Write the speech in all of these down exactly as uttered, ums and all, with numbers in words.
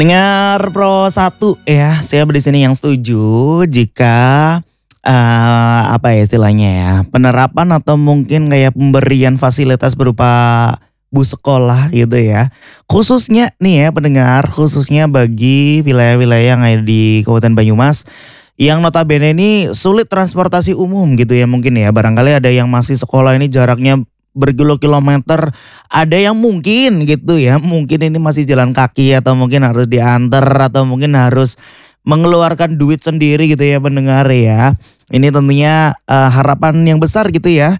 Dengar pro satu ya, saya di sini yang setuju jika, eee, apa ya istilahnya ya, penerapan atau mungkin kayak pemberian fasilitas berupa bus sekolah gitu ya. Khususnya nih ya pendengar, khususnya bagi wilayah-wilayah yang ada di Kabupaten Banyumas, yang notabene ini sulit transportasi umum gitu ya mungkin ya. Barangkali ada yang masih sekolah ini jaraknya berkilo-kilometer, ada yang mungkin gitu ya, mungkin ini masih jalan kaki atau mungkin harus diantar atau mungkin harus mengeluarkan duit sendiri gitu ya pendengar ya. Ini tentunya, eee, harapan yang besar gitu ya,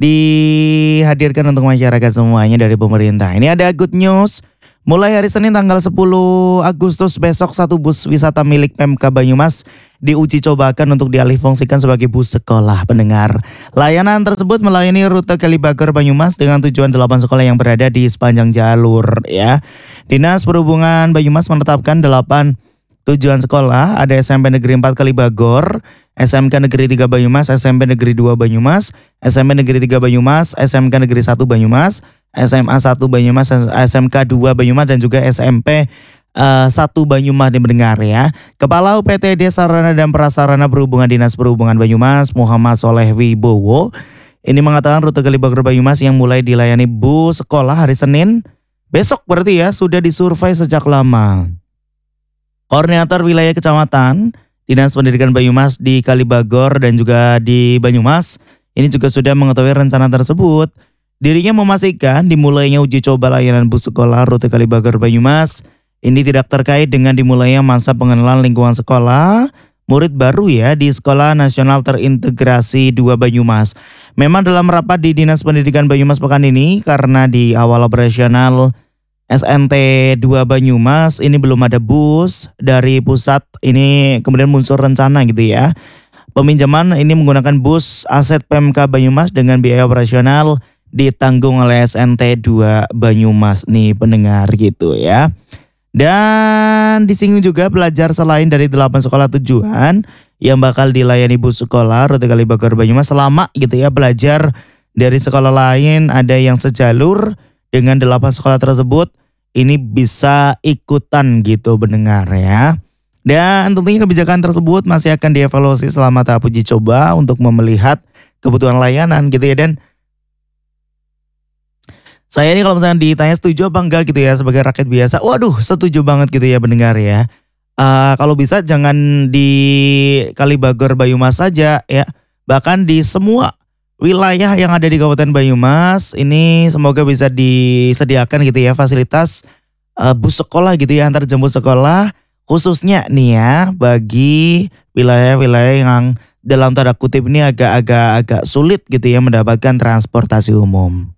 dihadirkan untuk masyarakat semuanya dari pemerintah. Ini ada good news, mulai hari Senin tanggal sepuluh Agustus besok satu bus wisata milik Pemkab Banyumas diuji cobakan untuk dialihfungsikan sebagai bus sekolah pendengar. Layanan tersebut melayani rute Kalibagor Banyumas dengan tujuan delapan sekolah yang berada di sepanjang jalur ya. Dinas Perhubungan Banyumas menetapkan delapan tujuan sekolah, ada S M P Negeri empat Kalibagor, S M K Negeri tiga Banyumas, S M P Negeri dua Banyumas, S M P Negeri tiga Banyumas, S M K Negeri satu Banyumas, S M A satu Banyumas, S M K dua Banyumas dan juga S M P uh, satu Banyumas dimendengar ya. Kepala U P T D Sarana dan Prasarana Perhubungan Dinas Perhubungan Banyumas Muhammad Soleh Wibowo ini mengatakan rute Kalibagor Banyumas yang mulai dilayani bus sekolah hari Senin besok berarti ya sudah disurvei sejak lama. Koordinator wilayah kecamatan Dinas Pendidikan Banyumas di Kalibagor dan juga di Banyumas ini juga sudah mengetahui rencana tersebut. Dirinya memastikan dimulainya uji coba layanan bus sekolah rute Kalibagor Banyumas ini tidak terkait dengan dimulainya masa pengenalan lingkungan sekolah murid baru ya di Sekolah Nasional Terintegrasi dua Banyumas. Memang dalam rapat di Dinas Pendidikan Banyumas pekan ini karena di awal operasional S N T dua Banyumas ini belum ada bus dari pusat, ini kemudian muncul rencana gitu ya. Peminjaman ini menggunakan bus aset Pemkab Banyumas dengan biaya operasional ditanggung oleh S N T dua Banyumas nih pendengar gitu ya. Dan disinggung juga pelajar selain dari delapan sekolah tujuan yang bakal dilayani bus sekolah rute Kalibagor Banyumas selama gitu ya belajar dari sekolah lain ada yang sejalur dengan delapan sekolah tersebut ini bisa ikutan gitu pendengar ya. Dan tentunya kebijakan tersebut masih akan dievaluasi selama tahap uji coba untuk melihat kebutuhan layanan gitu ya. Dan saya ini kalau misalnya ditanya setuju apa enggak gitu ya sebagai rakyat biasa, waduh setuju banget gitu ya pendengar ya. Uh, kalau bisa jangan di Kalibagor Banyumas saja ya, bahkan di semua wilayah yang ada di Kabupaten Banyumas ini semoga bisa disediakan gitu ya fasilitas uh, bus sekolah gitu ya antar jemput sekolah khususnya nih ya bagi wilayah-wilayah yang dalam tanda kutip ini agak-agak agak sulit gitu ya mendapatkan transportasi umum.